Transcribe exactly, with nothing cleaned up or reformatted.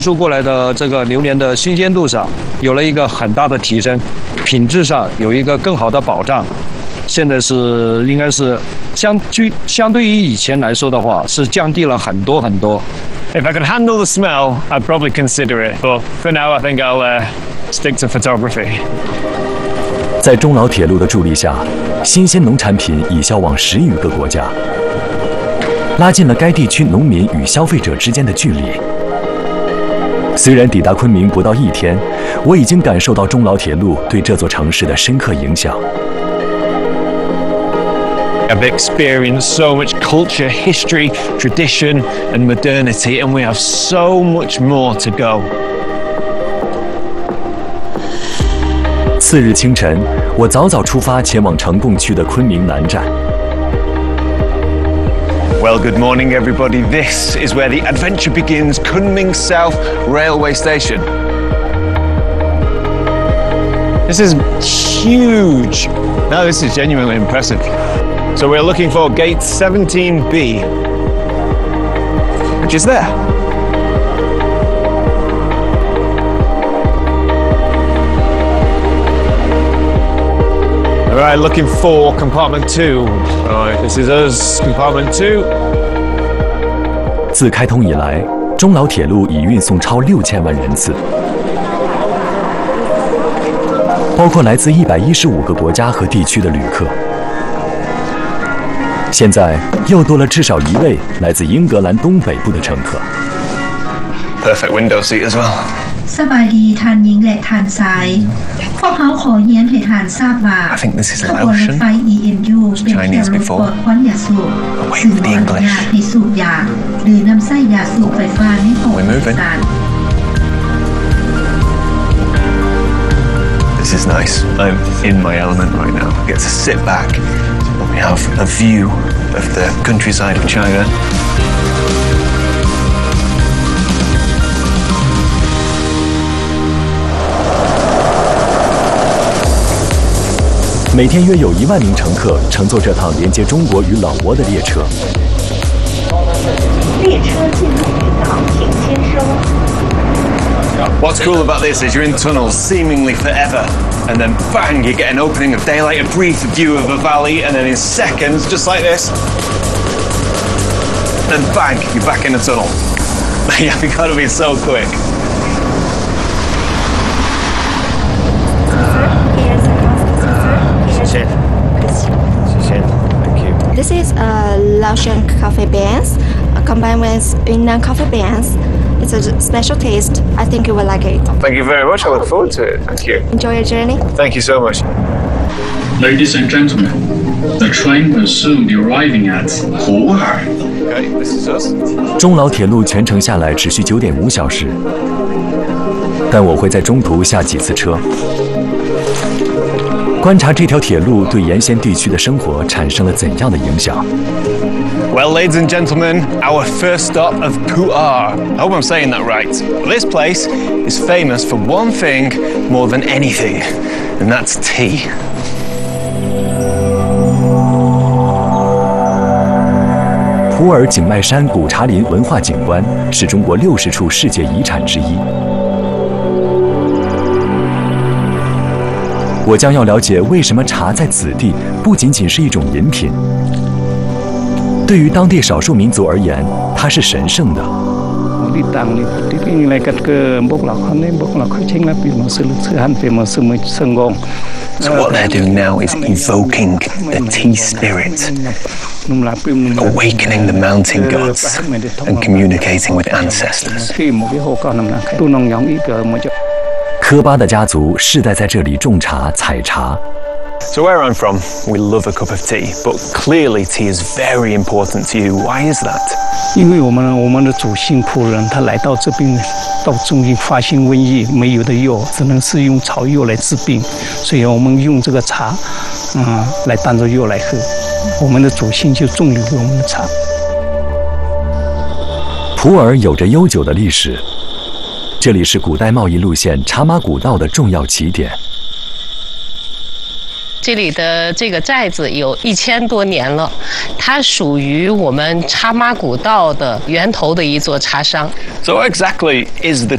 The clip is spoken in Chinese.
输过来的这个榴莲的新鲜度上有了一个很大的提升，品质上有一个更好的保障。现在是应该是相距相对于以前来说的话，是降低了很多很多。 If I could handle the smell, I'd probably consider it. But for now, I think I'll uh, stick to photography. 在中老铁路的助力下，新鲜农产品已销往十余个国家，拉近了该地区农民与消费者之间的距离。虽然抵达昆明不到一天，我已经感受到中老铁路对这座城市的深刻影响。 I've experienced so much culture, history, tradition, and modernity, and we have so much more to go. 次日清晨，我早早出发前往呈贡区的昆明南站。 Well, good morning, everybody. This is where the adventure begins, Kunming South Railway Station. This is huge. Now, this is genuinely impressive. So we're looking for gate seventeen B, which is there. All right, looking for compartment two. All right, this is us, compartment two. 自开通以来，中老铁路已运送超六千万人次，包括来自一百一十五个国家和地区的旅客。现在又多了至少一位来自英格兰东北部的乘客。 Perfect window seat as well. สบายดีทานหญิงและทานชายพวกเขาขอเยียนให้ทานทราบว่าขบวนรถไฟ อี เอ็น ยู เป็นแค่รถปลดควันยาสูบซึ่งอนุญาตให้สูบยาหรือนำไส้ยาสูบไฟฟ้าในของโดยสาร This is nice. I'm in my element right now. I get to sit back and we have a view of the countryside of China. 每天约有一万名乘客乘坐这趟连接中国与老挝的列车。 列车进入运行，请签收。 What's cool about this is you're in tunnels seemingly forever, and then bang, you get an opening of daylight, a brief view of a valley, and then in seconds, just like this, then bang, you're back in the tunnel. Yeah, you've got to be so quick. This is a Laotian coffee beans combined with Yunnan coffee beans. It's a special taste. I think you will like it. Thank you very much. I look forward to it. Thank you. Enjoy your journey. Thank you so much. Ladies and gentlemen, the train will soon be arriving at Pu'er. Okay, this is us. 中老铁路全程下来只需九点五小时，但我会在中途下几次车，观察这条铁路对沿线地区的生活产生了怎样的影响。 Well, ladies and gentlemen, our first stop of Pu'er. I hope I'm saying that right. This place is famous for one thing more than anything, and that's tea. 普洱景迈山古茶林文化景观是中国六十处世界遗产之一。我将要了解为什么茶在此地不仅仅是一种饮品。 对于当地少数民族而言，它是神圣的。 So what they're doing now is evoking the tea spirit, awakening the mountain gods, and communicating with ancestors. 科巴的家族世代在这里种茶、采茶。 So where I'm from, we love a cup of tea, but clearly tea is very important to you. Why is that? 因为我们我们的祖先仆人他来到这边，到中间发现瘟疫，没有的药，只能是用草药来治病，所以我们用这个茶，嗯，来当做药来喝。我们的祖先就种留给我们的茶。 普洱有着悠久的历史，这里是古代贸易路线茶马古道的重要起点。 这里的这个寨子有一千多年了，它属于我们茶马古道的源头的一座茶商。 So what exactly is the